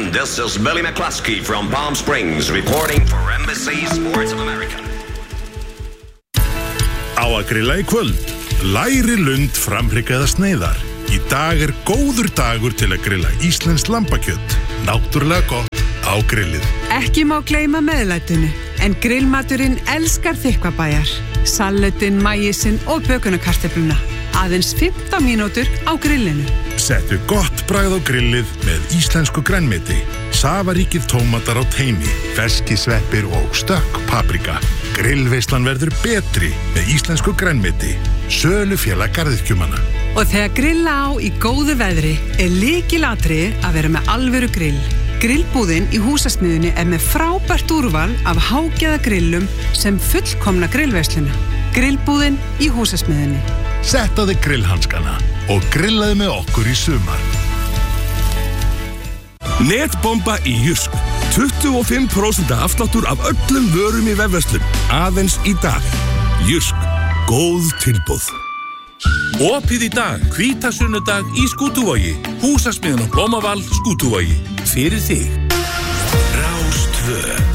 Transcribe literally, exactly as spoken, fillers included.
gentlemen, this is Billy McCluskey from Palm Springs reporting for Embassy Sports of America. Á að grilla í kvöld. Læri lund framhryggaða sneiðar. Í dag er góður dagur til að grilla íslenskt lambakjöt. Náttúrulega gott á grillið. Ekki má gleyma meðlætinu, en grillmaturinn elskar þykkvabæjar. Salatinn, maísinn og bökunarkartöfluna. Aðeins fimmtán mínútur á grillinu. Settu gott bragð á grillið með íslensku grænmeti. Safaríkir tómatar á teini, ferskisveppir og stökk paprika. Grillveislan verður betri með íslensku grænmeti. Sölufélag garðyrkjumanna. Og þegar grilla á í góðu veðri er lykilatriði að vera með alvöru grill. Grillbúðin í húsasmiðjunni er með frábært úrval af hágæða grillum sem fullkomna grillveisluna. Grillbúðin í húsasmiðjunni. Settaðu grillhanskana og grillaðu með okkur í sumar. Netbomba í Jysk. tuttugu og fimm prósent afsláttur af öllum vörum í vefverslun. Aðeins í dag. Jysk. Góð tilboð. Opið í dag, hvítasunnudag í Skútuvogi. Húsasmiðjan á Blómaval, Skútuvogi. Fyrir þig. Rás tvö.